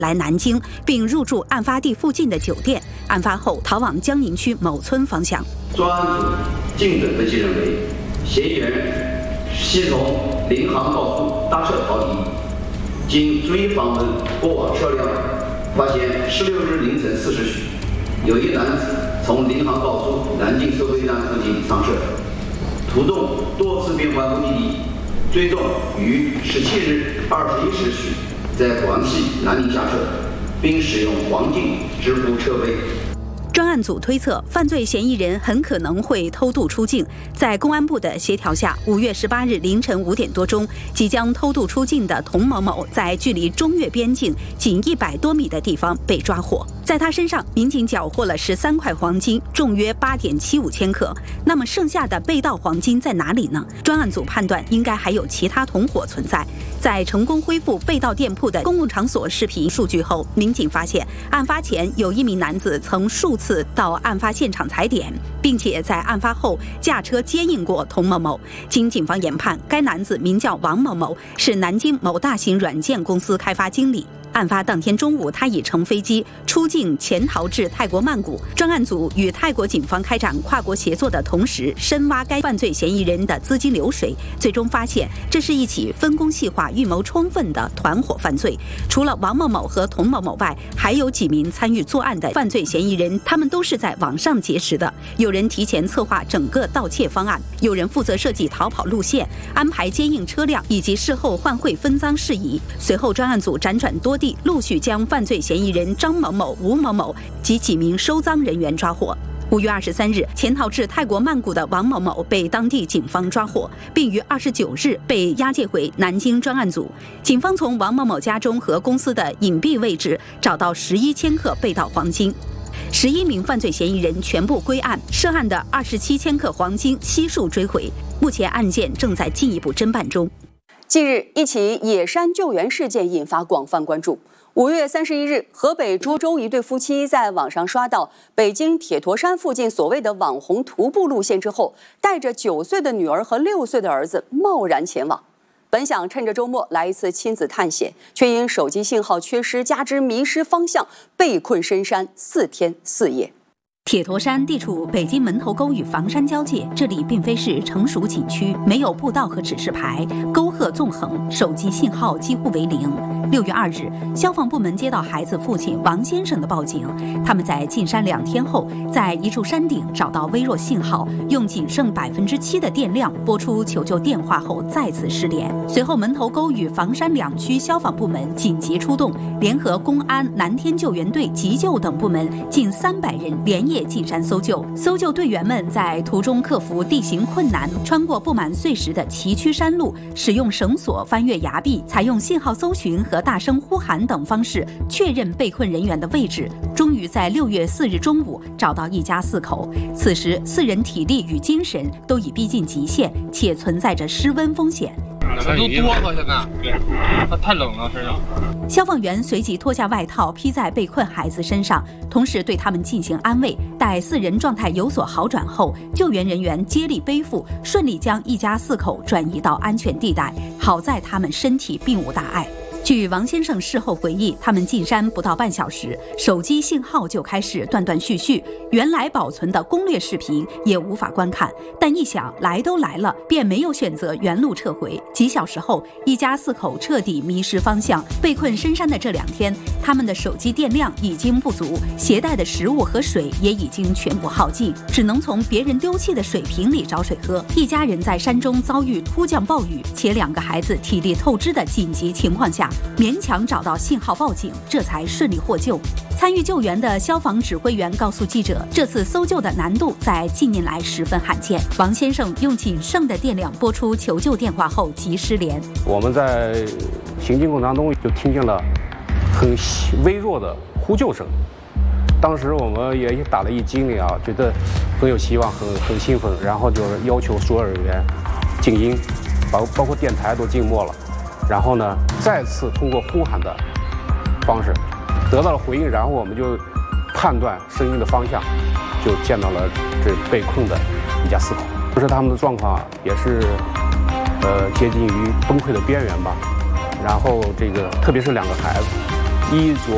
来南京，并入住案发地附近的酒店。案发后逃往江宁区某村方向。 专案组经准分析认为，嫌疑人系从临杭高速搭车逃离，经追访问过往车辆，发现16日凌晨4时许，有一男子从临杭高速南京收费站附近上车，途中多次变换目的地，最终于17日21时许在广西南宁下车，并使用黄金支付车费。 专案组推测，犯罪嫌疑人很可能会偷渡出境。在公安部的协调下，5月18日凌晨5点多钟，即将偷渡出境的童某某在距离中越边境仅100多米的地方被抓获。在他身上，民警缴获了13块黄金，重约8.75千克。那么剩下的被盗黄金在哪里呢？专案组判断，应该还有其他同伙存在。在成功恢复被盗店铺的公共场所视频数据后，民警发现，案发前有一名男子曾数次到案发现场踩点，并且在案发后驾车接应过童某某。经警方研判，该男子名叫王某某，是南京某大型软件公司开发经理。案发当天中午，他已乘飞机出境潜逃至泰国曼谷。专案组与泰国警方开展跨国协作的同时，深挖该犯罪嫌疑人的资金流水，最终发现这是一起分工细化、预谋充分的团伙犯罪。除了王某某和童某某外，还有几名参与作案的犯罪嫌疑人，他们都是在网上结识的。有人提前策划整个盗窃方案，有人负责设计逃跑路线、安排接应车辆以及事后换汇分赃事宜。随后，专案组辗转多地，陆续将犯罪嫌疑人张某某、吴某某及几名收赃人员抓获。5月23日，潜逃至泰国曼谷的王某某被当地警方抓获，并于29日被押解回南京专案组。警方从王某某家中和公司的隐蔽位置找到11千克被盗黄金。11名犯罪嫌疑人全部归案，涉案的27千克黄金悉数追回。目前案件正在进一步侦办中。 近日，一起野山救援事件引发广泛关注。5月31日，河北涿州一对夫妻在网上刷到北京铁驼山附近所谓的网红徒步路线之后，带着9岁的女儿和6岁的儿子贸然前往。本想趁着周末来一次亲子探险，却因手机信号缺失，加之迷失方向，被困深山4天4夜。 铁驼山地处北京门头沟与房山交界，这里并非是成熟景区，没有步道和指示牌，沟壑纵横，手机信号几乎为零。6月2日，消防部门接到孩子父亲王先生的报警，他们在进山2天后，在一处山顶找到微弱信号，用仅剩7%的电量拨出求救电话后再次失联。随后，门头沟与房山2区消防部门紧急出动，联合公安、蓝天救援队、急救等部门，近300人连夜进山搜救。搜救队员们在途中克服地形困难，穿过布满碎石的崎岖山路，使用绳索翻越崖壁，采用信号搜寻和大声呼喊等方式确认被困人员的位置。终于在6月4日中午找到一家4口。此时4人体力与精神都已逼近极限，且存在着失温风险。 都多了，现在它太冷了身上。 消防员随即脱下外套披在被困孩子身上，同时对他们进行安慰。待4人状态有所好转后，救援人员接力背负，顺利将一家4口转移到安全地带。好在他们身体并无大碍。据王先生事后回忆，他们进山不到半小时，手机信号就开始断断续续，原来保存的攻略视频也无法观看。但一想来都来了，便没有选择原路撤回。几小时后，一家4口彻底迷失方向。被困深山的这2天，他们的手机电量已经不足，携带的食物和水也已经全部耗尽，只能从别人丢弃的水瓶里找水喝。一家人在山中遭遇突降暴雨，且2个孩子体力透支的紧急情况下，勉强找到信号报警，这才顺利获救。参与救援的消防指挥员告诉记者，这次搜救的难度在近年来十分罕见。王先生用仅剩的电量拨出求救电话后即失联。 我们在行进过程当中就听见了很微弱的呼救声，当时我们也打了一激灵啊，觉得很有希望，很兴奋，然后就要求所有人员静音，包括电台都静默了。然后呢，再次通过呼喊的方式得到了回应，然后我们就判断声音的方向，就见到了这被困的一家4口。当时他们的状况也是接近于崩溃的边缘吧。然后这个特别是2个孩子，衣着